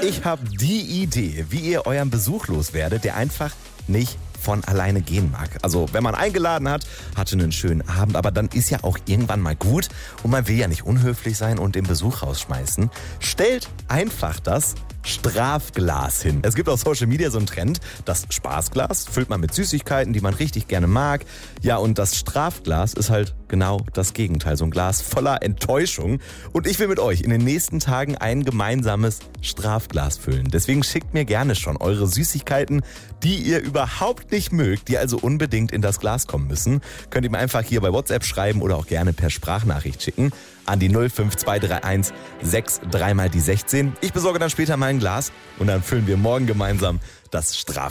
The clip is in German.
Ich habe die Idee, wie ihr euren Besuch loswerdet, der einfach nicht von alleine gehen mag. Also wenn man eingeladen hat, hatte einen schönen Abend, aber dann ist ja auch irgendwann mal gut und man will ja nicht unhöflich sein und den Besuch rausschmeißen. Stellt einfach das Strafglas hin. Es gibt auf Social Media so einen Trend, das Spaßglas füllt man mit Süßigkeiten, die man richtig gerne mag. Ja, und das Strafglas ist halt genau das Gegenteil, so ein Glas voller Enttäuschung. Und ich will mit euch in den nächsten Tagen ein gemeinsames Strafglas füllen. Deswegen schickt mir gerne schon eure Süßigkeiten, die ihr überhaupt nicht mögt, die also unbedingt in das Glas kommen müssen. Könnt ihr mir einfach hier bei WhatsApp schreiben oder auch gerne per Sprachnachricht schicken an die 05231 63 mal die 16. Ich besorge dann später mein Glas und dann füllen wir morgen gemeinsam das Strafglas.